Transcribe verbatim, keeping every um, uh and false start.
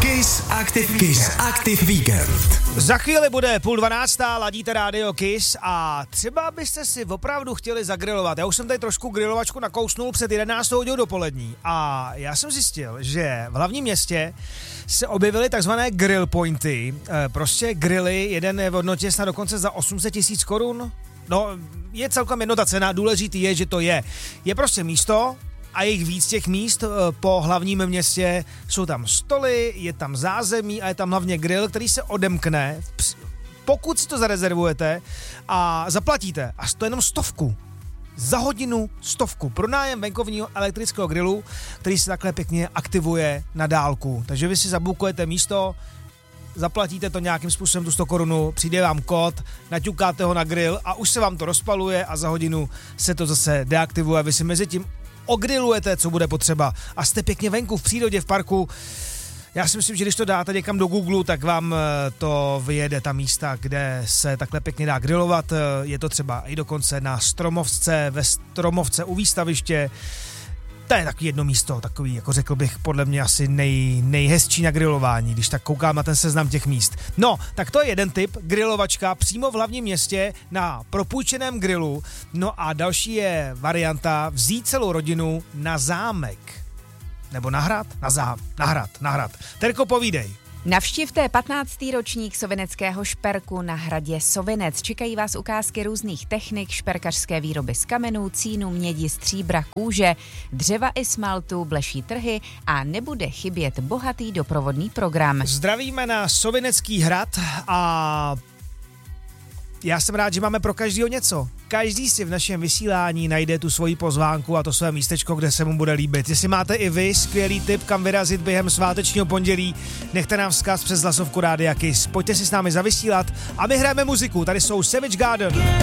Kiss Active, Kiss Active Weekend. Za chvíli bude půl dvanáctá, ladíte rádio Kiss a třeba byste si opravdu chtěli zagrilovat. Já už jsem tady trošku grilovačku nakousnul před jedenáctou hodinou dopolední a já jsem zjistil, že v hlavním městě se objevily takzvané grill pointy, prostě grily, jeden je v hodnotě snad dokonce za osm set tisíc korun. No, je celkem jedno ta cena, důležitý je, že to je. Je prostě místo, a je víc těch míst po hlavním městě, jsou tam stoly, je tam zázemí a je tam hlavně grill, který se odemkne, pokud si to zarezervujete a zaplatíte, a to jenom stovku. Za hodinu stovku. Pro nájem venkovního elektrického grilu, který se takhle pěkně aktivuje na dálku. Takže vy si zabukujete místo, zaplatíte to nějakým způsobem tu sto korunu, přijde vám kód, naťukáte ho na grill a už se vám to rozpaluje a za hodinu se to zase deaktivuje. Vy si mezi tím ogrilujete, co bude potřeba a jste pěkně venku v přírodě, v parku. Já si myslím, že když to dáte někam do Google, tak vám to vyjede ta místa, kde se takhle pěkně dá grilovat. Je to třeba i dokonce na Stromovce, ve Stromovce u výstaviště. To je taky jedno místo, takový, jako řekl bych, podle mě asi nej, nejhezčí na grilování, když tak koukám na ten seznam těch míst. No, tak to je jeden tip, grilovačka přímo v hlavním městě na propůjčeném grilu. No a další je varianta vzít celou rodinu na zámek. Nebo na hrad? Na, zá, na hrad, na hrad. Terko, povídej. Navštivte patnáctý ročník sovineckého šperku na hradě Sovinec. Čekají vás ukázky různých technik, šperkařské výroby z kamenů, cínu, mědi, stříbra, kůže, dřeva i smaltu, bleší trhy a nebude chybět bohatý doprovodný program. Zdravíme na Sovinecký hrad a já jsem rád, že máme pro každýho něco. Každý si v našem vysílání najde tu svoji pozvánku a to své místečko, kde se mu bude líbit. Jestli máte i vy skvělý tip, kam vyrazit během svátečního pondělí, nechte nám vzkaz přes hlasovku Rádia Kiss. Pojďte si s námi zavysílat a my hrajeme muziku. Tady jsou Savage Garden.